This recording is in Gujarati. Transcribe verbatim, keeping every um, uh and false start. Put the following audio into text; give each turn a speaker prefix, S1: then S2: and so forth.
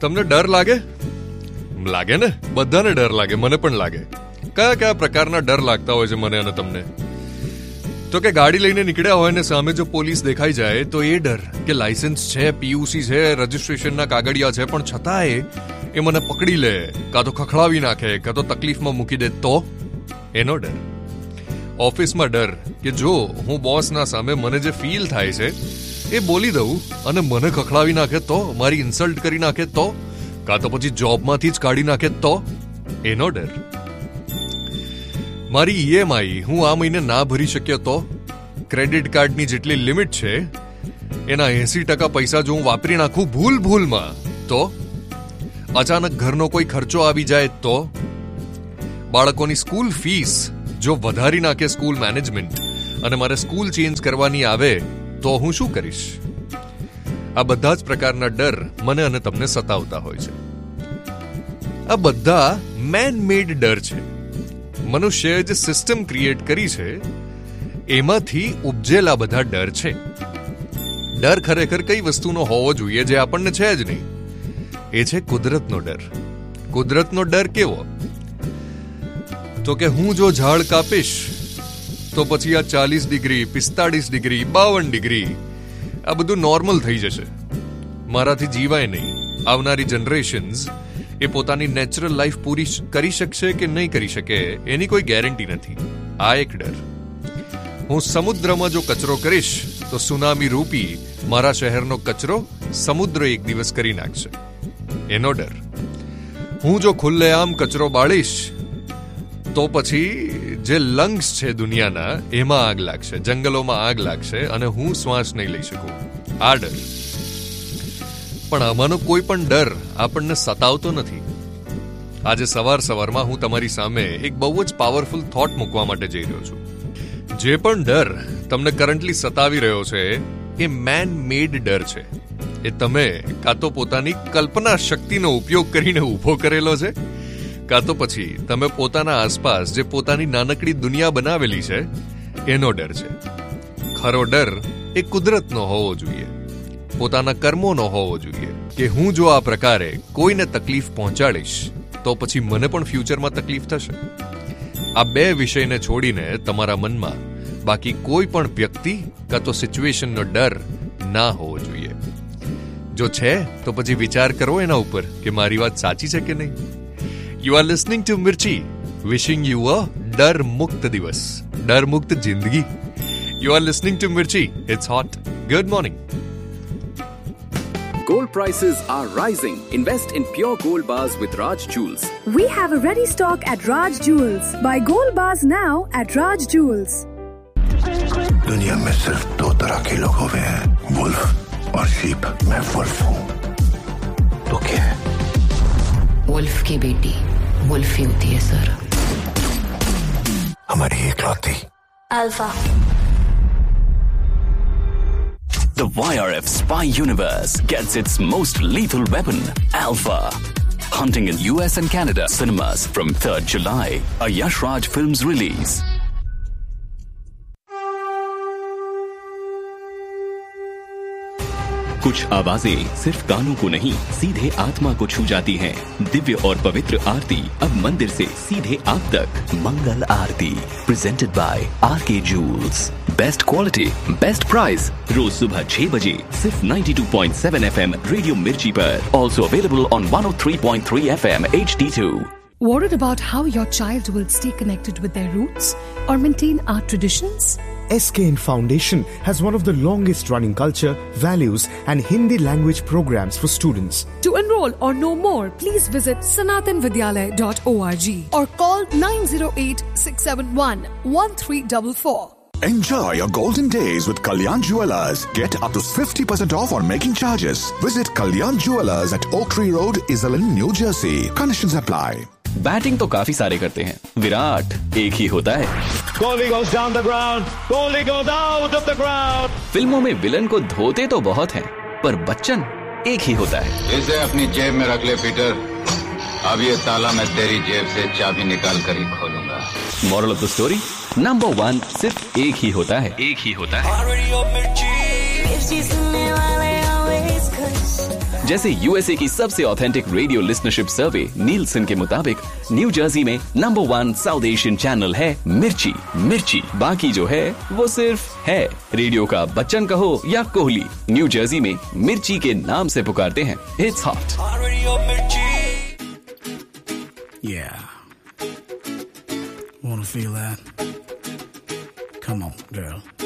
S1: તમને ડર લાગે? લાગે ને, બધાને ડર લાગે, મને પણ લાગે. કયા કયા પ્રકારના ડર લાગતા હોય છે મને અને તમને? તો કે ગાડી લઈને નીકળ્યા હોય ને સામે જો પોલીસ દેખાઈ જાય તો એ ડર કે લાયસન્સ છે, પીયુસી છે, રજીસ્ટ્રેશનના કાગળિયા છે, પણ છતાંય એ મને પકડી લે, કાં તો ખખડાવી નાખે, કાં તો તકલીફમાં મૂકી દે, તો એનો ડર. ઓફિસમાં ડર કે જો હું બોસના સામે મને જે ફીલ થાય છે એ બોલી દઉં અને મને ખખડાવી નાખે તો, મારી ઇન્સલ્ટ કરી નાખે તો, કાં તો પછી જોબમાંથી જ કાઢી નાખે તો, એનો ડર. મારી ઈએમઆઈ હું આ મહિને ના ભરી શક્યો તો, ક્રેડિટ કાર્ડની જેટલી લિમિટ છે એના એસી ટકા પૈસા જો હું વાપરી નાખું ભૂલ ભૂલમાં તો, અચાનક ઘરનો કોઈ ખર્ચો આવી જાય તો, બાળકોની સ્કૂલ ફીસ જો વધારી નાખે સ્કૂલ મેનેજમેન્ટ અને મારે સ્કૂલ ચેન્જ કરવાની આવે તો હું શું કરીશ? આ બધા જ પ્રકારના ડર મને અને તમને સતાવતા હોય છે. આ બધા મેન મેડ ડર છે. મનુષ્યએ જે સિસ્ટમ ક્રિએટ કરી છે એમાંથી ઉપજેલા બધા ડર છે. ડર ખરેખર કઈ વસ્તુનો હોવો જોઈએ જે આપણને છે જ નહીં? એ છે કુદરતનો ડર. કુદરતનો ડર કેવો? તો કે હું જો ઝાડ કાપીશ તો પછી આ ચાલીસ ડિગ્રી, પિસ્તાળીસ ડિગ્રી, બાવન ડિગ્રી આ બધું નોર્મલ થઈ જશે, મારાથી જીવાય નહીં. આવનારી જનરેશન્સ એ પોતાની નેચરલ લાઈફ પૂરી કરી શકશે કે નહીં કરી શકે એની કોઈ ગેરંટી નથી. આ એક ડર. હું સમુદ્રમાં જો કચરો કરીશ તો સુનામી રૂપી મારા શહેરનો કચરો સમુદ્ર એક દિવસ કરી નાખશે, એનો ડર. હું જો ખુલ્લેઆમ કચરો બાળીશ તો પછી જે લંગ્સ છે દુનિયાના એમાં આગ લાગશે, જંગલોમાં આગ લાગશે અને હું શ્વાસ નહીં લઈ શકું. આ ડર. પણ આમાંનો કોઈ પણ ડર આપણને સતાવતો નથી. આજે સવાર સવારમાં હું તમારી સામે એક બહુ જ પાવરફુલ થોટ મૂકવા માટે જઈ રહ્યો છું. જે પણ ડર તમને કરન્ટલી સતાવી રહ્યો છે એ મેન મેડ ડર છે. એ તમે કાં તો પોતાની કલ્પના શક્તિનો ઉપયોગ કરીને ઊભો કરેલો છે, કાં તો પછી તમે પોતાના આસપાસ જે પોતાની નાનકડી દુનિયા બનાવેલી છે એનો ડર છે. ખરો ડર એ કુદરતનો હોવો જોઈએ, પોતાના કર્મોનો હોવો જોઈએ કે હું જો આ પ્રકારે કોઈને તકલીફ પહોંચાડીશ તો પછી મને પણ ફ્યુચરમાં તકલીફ થશે. આ બે વિષયને છોડીને તમારા મનમાં બાકી કોઈ પણ વ્યક્તિ કાં તો સિચ્યુએશનનો ડર ના હોવો જોઈએ. જો છે તો પછી વિચાર કરો એના ઉપર કે મારી વાત સાચી છે કે નહીં. You are listening to Mirchi, wishing you અ ડર મુક્ત દિવસ, ડર મુક્ત જિંદગી. You are listening to Mirchi. It's hot. Good morning.
S2: Gold prices are rising. Invest in pure gold bars with Raj Jewels.
S3: We have a ready stock at Raj Jewels. Buy gold bars now at Raj Jewels.
S4: दुनिया में सिर्फ दो तरह के लोग हुए हैं, वुल्फ और शीप. मैं वुल्फ हूँ. तो क्या है?
S5: वुल्फ की बेटी वुल्फ ही होती है सर.
S4: हमारी इकलौती
S5: alpha.
S6: The Y R F spy universe gets its most lethal weapon, Alpha. Hunting in U S and Canada cinemas from third July. A Yash Raj Films release.
S7: कुछ आवाजें सिर्फ कानों को नहीं सीधे आत्मा को छू जाती हैं. दिव्य और पवित्र आरती अब मंदिर से सीधे आप तक. मंगल आरती प्रेजेंटेड बाय आर के joules. Best quality best price. रोज सुबह छह बजे सिर्फ बानवे पॉइंट सात एफ एम रेडियो मिर्ची पर. Also available on one oh three point three F M H D two.
S8: Worried about how your child will stay connected with their roots or maintain our traditions?
S9: S K N Foundation has one of the longest running culture, values and Hindi language programs for students.
S8: To enroll or know more, please visit sanatan vidyalaya dot org or call nine zero eight six seven one one three four four.
S10: Enjoy your golden days with Kalyan Jewellers. Get up to fifty percent off on making charges. Visit Kalyan Jewellers at Oak Tree Road, Iselin, New Jersey. Conditions apply.
S7: Batting तो काफी सारे करते हैं, विराट एक ही होता है.
S11: Kohli goes down the ground. Kohli goes out of the ground.
S7: फिल्मों में विलन को धोते तो बहुत हैं, पर बच्चन एक ही होता है.
S12: इसे अपनी जेब में रख ले पीटर. अब ये ताला मैं तेरी जेब से चाबी निकाल कर ही खोलूंगा.
S7: Moral of the story, number one सिर्फ एक ही होता है. एक ही होता है. जैसे यूएसए की सबसे ऑथेंटिक रेडियो लिसनरशिप सर्वे नीलसन के मुताबिक न्यू जर्सी में number one south Asian channel है मिर्ची। मिर्ची, बाकी जो है वो सिर्फ है। रेडियो का बच्चन कहो या कोहली, न्यू जर्सी में मिर्ची के नाम से पुकारते हैं। It's hot.
S13: Yeah. Wanna feel that? Come on, girl.